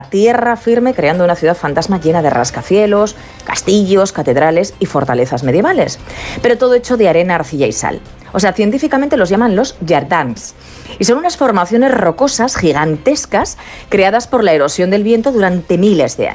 tierra firme, creando una ciudad fantasma llena de rascacielos, castillos, catedrales y fortalezas medievales. Pero todo hecho de arena, arcilla y sal. O sea, científicamente los llaman los jardins. Y son unas formaciones rocosas gigantescas creadas por la erosión del viento durante miles de años.